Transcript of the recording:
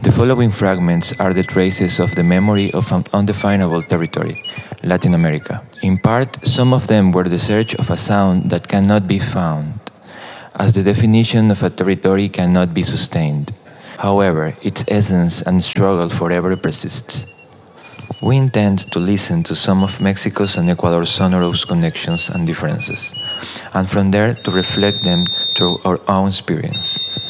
The following fragments are the traces of the memory of an undefinable territory, Latin America. In part, some of them were the search of a sound that cannot be found, as the definition of a territory cannot be sustained. However, its essence and struggle forever persists. We intend to listen to some of Mexico's and Ecuador's sonorous connections and differences, and from there to reflect them through our own experience.